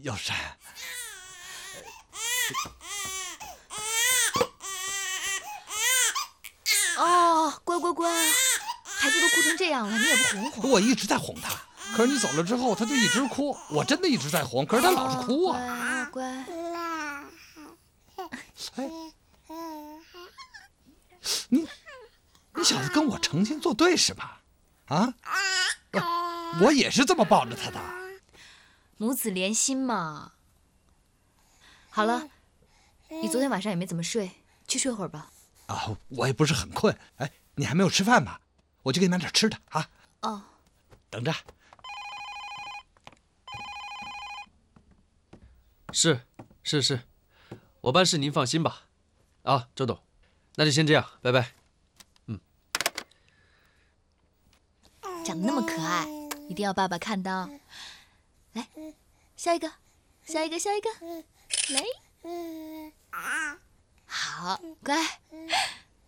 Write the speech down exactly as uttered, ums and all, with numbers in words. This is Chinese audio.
药膳。 哦，乖乖乖，孩子都哭成这样了，你也不哄哄？ 我一直在哄他，可是你走了之后，他就一直哭。我真的一直在哄，可是他老是哭啊。 哦、乖， 哎，你你小子跟我成天作对是吧？啊？我也是这么抱着他的。 母子连心嘛。好了，你昨天晚上也没怎么睡，去睡会儿吧。 啊，我也不是很困。哎，你还没有吃饭吧？我去给你买点吃的啊。 哦， 等着。 是是是，我办事您放心吧。啊，周董，那就先这样，拜拜。嗯， 长得那么可爱，一定要爸爸看到。来，笑一个，笑一个，笑一个，来。好，乖。